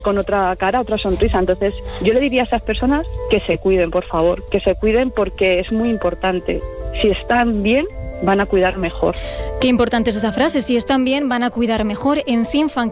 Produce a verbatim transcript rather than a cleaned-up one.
con otra cara, otra sonrisa. Entonces, yo le diría a esas personas que se cuiden, por favor, que se cuiden porque es muy importante. Si están bien, van a cuidar mejor. Qué importante es esa frase, si están bien, van a cuidar mejor. En Cinfam